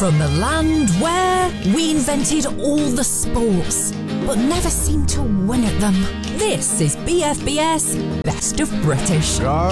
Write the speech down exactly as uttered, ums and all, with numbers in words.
From the land where we invented all the sports, but never seemed to win at them. This is B F B S Best of British. Go.